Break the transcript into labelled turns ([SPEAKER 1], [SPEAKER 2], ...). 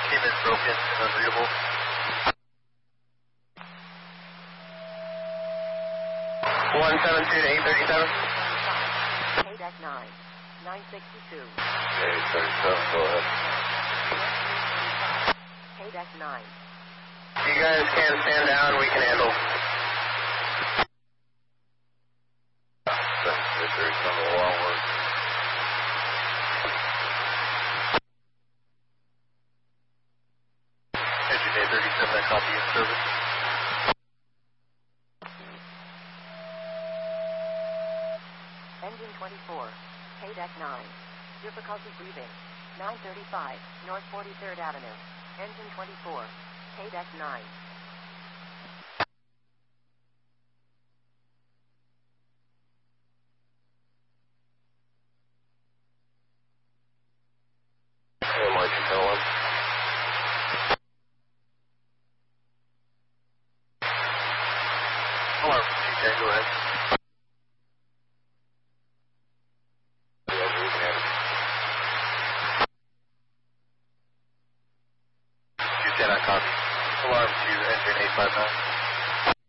[SPEAKER 1] Came in broken and unreadable. 172 to 837.
[SPEAKER 2] KDEC 9, 962.
[SPEAKER 1] Okay, 37, go ahead.
[SPEAKER 2] KDEC 9.
[SPEAKER 1] You guys can stand down, we can handle. There's some of the long work. Engine Day 37, I copy in service.
[SPEAKER 2] Engine 24, KDEC 9. Difficulty breathing. 935, North 43rd Avenue. Engine 24, KDEC 9.
[SPEAKER 1] And like you tell him. Alarm, okay, go ahead. I copy. Alarm to engine 859.